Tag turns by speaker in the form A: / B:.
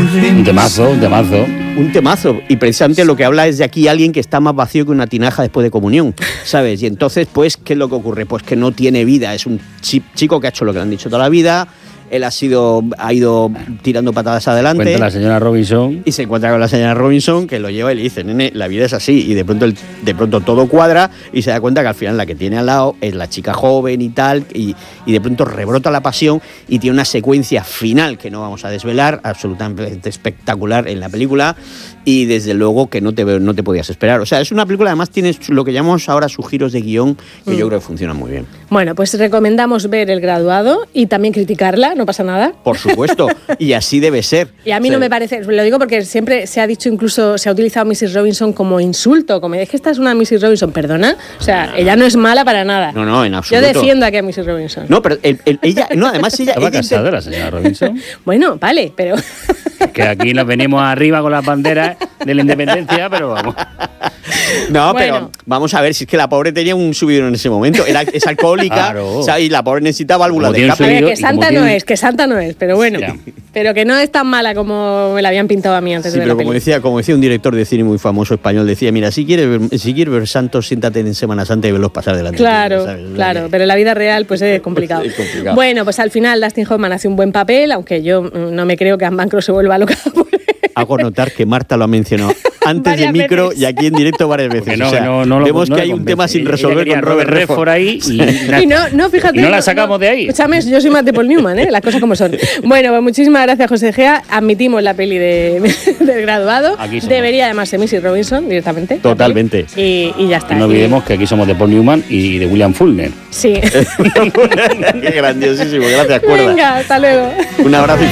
A: Un temazo.
B: Un temazo. Y precisamente lo que habla es de aquí alguien que está más vacío que una tinaja después de comunión, ¿sabes? Y entonces, pues, ¿qué es lo que ocurre? Pues que no tiene vida. Es un chico que ha hecho lo que le han dicho toda la vida. Él ha ido tirando patadas adelante.
A: Cuenta la señora Robinson.
B: Y se encuentra con la señora Robinson, que lo lleva y le dice, nene, la vida es así. Y de pronto todo cuadra y se da cuenta que al final la que tiene al lado es la chica joven y tal. Y de pronto rebrota la pasión y tiene una secuencia final que no vamos a desvelar, absolutamente espectacular en la película. Y desde luego que no te podías esperar. O sea, es una película, además tiene lo que llamamos ahora sus giros de guión, que yo creo que funcionan muy bien.
C: Bueno, pues recomendamos ver El Graduado y también criticarla, no pasa nada.
B: Por supuesto, y así debe ser.
C: Y a mí no me parece, lo digo porque siempre se ha dicho, incluso se ha utilizado a Mrs. Robinson como insulto, como es que esta es una Mrs. Robinson, perdona. O sea, ella no es mala para nada.
B: No, en absoluto.
C: Yo defiendo aquí a Mrs. Robinson.
B: No, pero ella, no, además ella...
A: ¿Estaba casada la señora Robinson?
C: Bueno, vale, pero...
A: Que aquí nos venimos arriba con las banderas de la independencia, pero vamos.
B: No, bueno. Pero vamos a ver, si es que la pobre tenía un subidón en ese momento. Es alcohólica, claro. ¿Sabes? Y la pobre necesita válvulas de escape.
C: Que santa no es, pero bueno. Ya. Pero que no es tan mala como me la habían pintado a mí antes de ver la peli.
B: Como decía un director de cine muy famoso español, decía, mira, si quieres ver santos, siéntate en Semana Santa y verlos pasar delante.
C: Claro, claro, pero en la vida real pues es complicado.
B: Es complicado.
C: Bueno, pues al final Dustin Hoffman hace un buen papel, aunque yo no me creo que Anne Bancroft se vuelva loca.
B: Hago notar que Marta lo ha mencionado antes de micro veces. Y aquí en directo varias veces. Vemos que hay un tema sin resolver con Robert Redford
A: ahí y
C: fíjate,
A: no la sacamos de ahí.
C: Escúchame, yo soy más de Paul Newman, las cosas como son. Bueno, pues muchísimas gracias, José Gea. Admitimos la peli del Graduado. Debería además ser Mrs. Robinson directamente.
B: Totalmente.
C: Y ya está.
A: No olvidemos que aquí somos de Paul Newman y de William Faulkner.
C: Sí.
B: Qué grandiosísimo, gracias, Cuerda.
C: Venga, hasta luego.
B: Un abrazo.